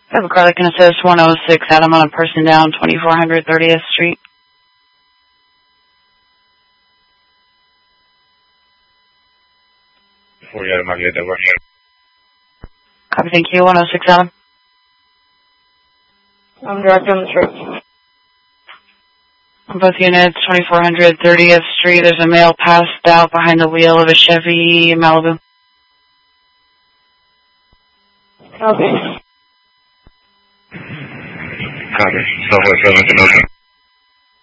I have a car that can assist 106 Adam on a person down 2400 30th Street. Before you Adam, I'll get that work. Copy, thank you. 106 Adam. I'm directed on the street. On both units, 2400 30th Street. There's a male passed out behind the wheel of a Chevy Malibu. Copy. Copy. Southwest 7 Kenosha.